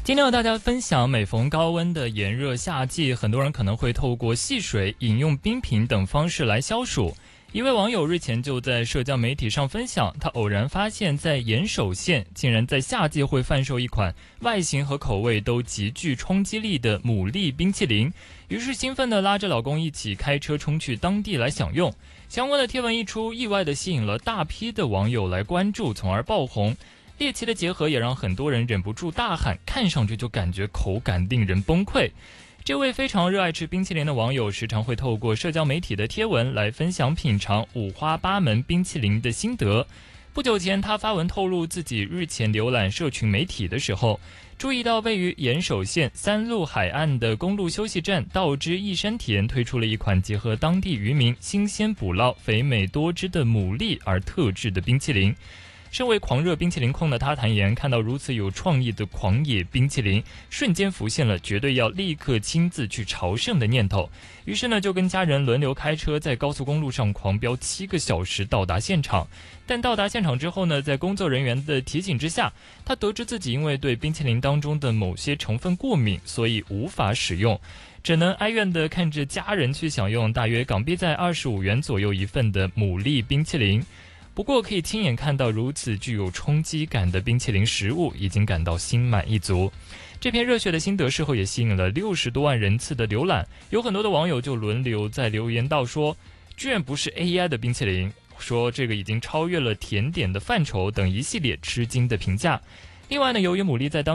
今天和大家分享，每逢高温的炎热夏季，很多人可能会透过戏水、饮用冰品等方式来消暑。一位网友日前就在社交媒体上分享，他偶然发现在岩手县竟然在夏季会贩售一款外形和口味都极具冲击力的牡蛎冰淇淋，于是兴奋地拉着老公一起开车冲去当地来享用。相关的贴文一出，意外地吸引了大批的网友来关注，从而爆红。猎奇的结合也让很多人忍不住大喊，看上去就感觉口感令人崩溃。这位非常热爱吃冰淇淋的网友时常会透过社交媒体的贴文来分享品尝五花八门冰淇淋的心得。不久前他发文透露自己日前浏览社群媒体的时候，注意到位于岩手县三路海岸的公路休息站道之益山田推出了一款结合当地渔民新鲜捕捞肥美多汁的牡蛎而特制的冰淇淋。身为狂热冰淇淋控的他坦言，看到如此有创意的狂野冰淇淋，瞬间浮现了绝对要立刻亲自去朝圣的念头。于是呢，就跟家人轮流开车在高速公路上狂飙7个小时到达现场。但到达现场之后呢，在工作人员的提醒之下，他得知自己因为对冰淇淋当中的某些成分过敏，所以无法使用，只能哀怨地看着家人去享用大约港币在25元左右一份的牡蛎冰淇淋。不过可以亲眼看到如此具有冲击感的冰淇淋食物，已经感到心满意足。这篇热血的心得事后也吸引了60多万人次的浏览，有很多的网友就轮流在留言道说，居然不是 AI 的冰淇淋，说这个已经超越了甜点的范畴等一系列吃惊的评价。另外呢，由于牡蛎在当